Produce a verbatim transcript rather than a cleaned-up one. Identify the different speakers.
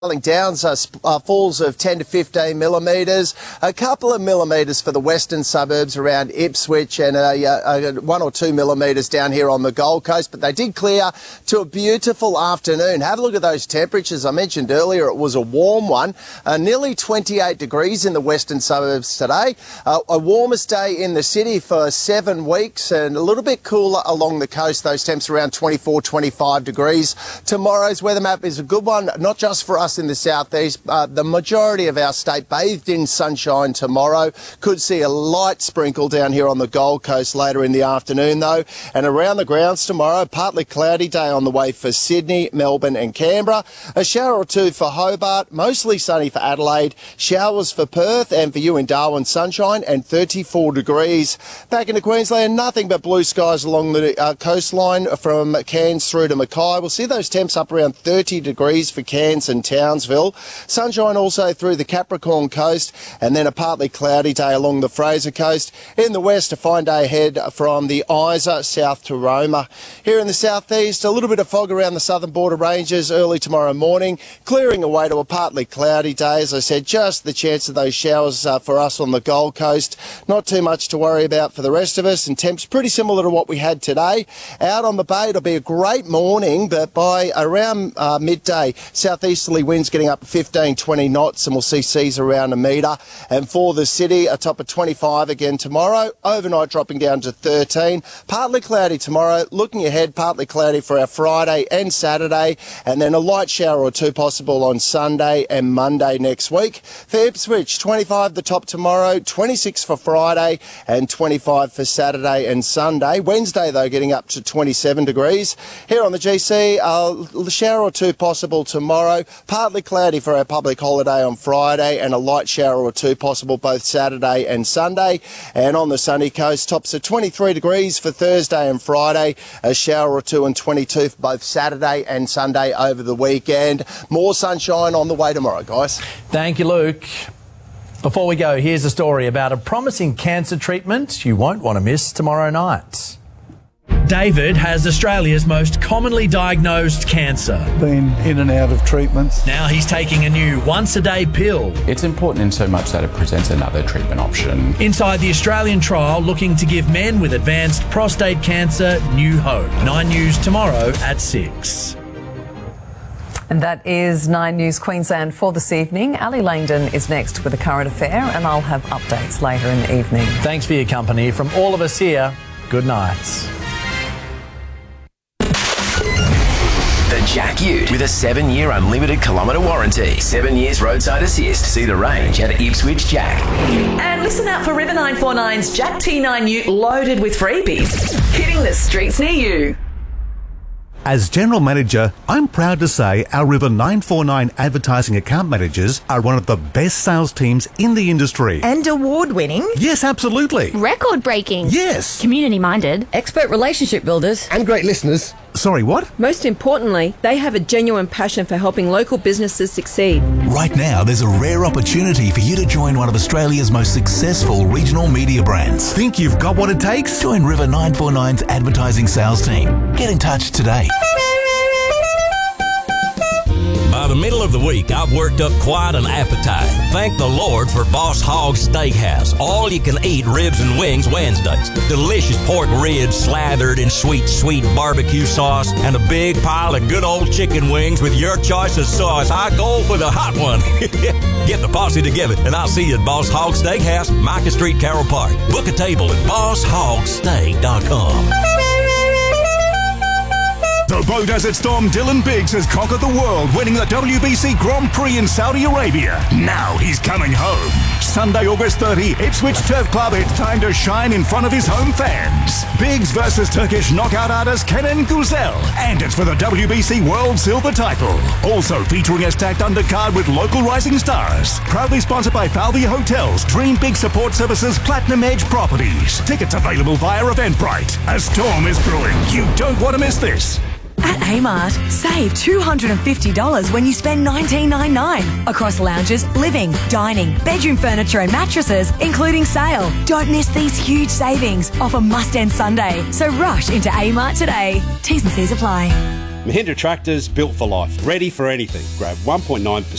Speaker 1: Downs, uh, uh, falls of ten to fifteen millimetres, a couple of millimetres for the western suburbs around Ipswich, and a, a, a one or two millimetres down here on the Gold Coast. But they did clear to a beautiful afternoon. Have a look at those temperatures. I mentioned earlier it was a warm one, uh, nearly twenty-eight degrees in the western suburbs today. Uh, a warmest day in the city for seven weeks, and a little bit cooler along the coast. Those temps around twenty-four, twenty-five degrees. Tomorrow's weather map is a good one, not just for us in the southeast. Uh, the majority of our state bathed in sunshine tomorrow. Could see a light sprinkle down here on the Gold Coast later in the afternoon though. And around the grounds tomorrow, partly cloudy day on the way for Sydney, Melbourne and Canberra. A shower or two for Hobart, mostly sunny for Adelaide, showers for Perth, and for you in Darwin, sunshine and thirty-four degrees. Back into Queensland, nothing but blue skies along the uh, coastline from Cairns through to Mackay. We'll see those temps up around thirty degrees for Cairns and Townsville. Sunshine also through the Capricorn coast, and then a partly cloudy day along the Fraser coast. In the west, a fine day ahead from the Isa south to Roma. Here in the southeast, a little bit of fog around the southern border ranges early tomorrow morning, clearing away to a partly cloudy day. As I said, just the chance of those showers uh, for us on the Gold Coast. Not too much to worry about for the rest of us, and temps pretty similar to what we had today. Out on the bay, it'll be a great morning, but by around uh, midday, southeasterly winds getting up fifteen, twenty knots, and we'll see seas around a metre. And for the city, a top of twenty-five again tomorrow, overnight dropping down to thirteen. Partly cloudy tomorrow, looking ahead, partly cloudy for our Friday and Saturday, and then a light shower or two possible on Sunday and Monday next week. For Ipswich, twenty-five the top tomorrow, twenty-six for Friday and twenty-five for Saturday and Sunday. Wednesday though, getting up to twenty-seven degrees. Here on the G C, a shower or two possible tomorrow, partly cloudy for our public holiday on Friday, and a light shower or two possible both Saturday and Sunday. And on the sunny coast, tops of twenty-three degrees for Thursday and Friday, a shower or two and twenty-two for both Saturday and Sunday over the weekend. More sunshine on the way tomorrow, guys.
Speaker 2: Thank you, Luke. Before we go, here's a story about a promising cancer treatment you won't want to miss tomorrow night. David has Australia's most commonly diagnosed cancer.
Speaker 3: Been in and out of treatments.
Speaker 2: Now he's taking a new once-a-day pill.
Speaker 4: It's important in so much that it presents another treatment option.
Speaker 2: Inside the Australian trial looking to give men with advanced prostate cancer new hope. Nine News tomorrow at six.
Speaker 5: And that is Nine News Queensland for this evening. Ali Langdon is next with a current affair, and I'll have updates later in the evening.
Speaker 2: Thanks for your company. From all of us here, good night.
Speaker 6: The Jack Ute with a seven-year unlimited kilometre warranty. Seven years roadside assist. See the range at Ipswich Jack.
Speaker 7: And listen out for River nine forty-nine's Jack T nine Ute loaded with freebies. Hitting the streets near you.
Speaker 8: As General Manager, I'm proud to say our River nine forty-nine advertising account managers are one of the best sales teams in the industry.
Speaker 9: And award-winning.
Speaker 8: Yes, absolutely.
Speaker 9: Record-breaking.
Speaker 8: Yes.
Speaker 9: Community-minded.
Speaker 10: Expert relationship builders.
Speaker 11: And great listeners.
Speaker 8: Sorry, what?
Speaker 12: Most importantly, they have a genuine passion for helping local businesses succeed.
Speaker 13: Right now, there's a rare opportunity for you to join one of Australia's most successful regional media brands.
Speaker 8: Think you've got what it takes?
Speaker 13: Join River nine forty-nine's advertising sales team. Get in touch today.
Speaker 14: By the middle of the week, I've worked up quite an appetite. Thank the Lord for Boss Hogg Steakhouse. All-you-can-eat ribs and wings Wednesdays. Delicious pork ribs slathered in sweet, sweet barbecue sauce, and a big pile of good old chicken wings with your choice of sauce. I go for the hot one. Get the posse together, and I'll see you at Boss Hogg Steakhouse, Micah Street, Carroll Park. Book a table at boss hog steak dot com.
Speaker 15: The Bow Desert Storm Dylan Biggs has conquered the world, winning the W B C Grand Prix in Saudi Arabia. Now he's coming home. Sunday, August thirtieth, Ipswich Turf Club, it's time to shine in front of his home fans. Biggs versus Turkish knockout artist Kenan Güzel, and it's for the W B C World Silver title. Also featuring a stacked undercard with local rising stars. Proudly sponsored by Falvey Hotels, Dream Big Support Services, Platinum Edge Properties. Tickets available via Eventbrite. A storm is brewing. You don't want to miss this.
Speaker 16: At Amart, save two hundred fifty dollars when you spend nineteen ninety-nine across lounges, living, dining, bedroom furniture and mattresses, including sale. Don't miss these huge savings. Offer must end Sunday, so rush into Amart today. T's and C's apply.
Speaker 10: Mahindra tractors built for life, ready for anything. Grab one point nine percent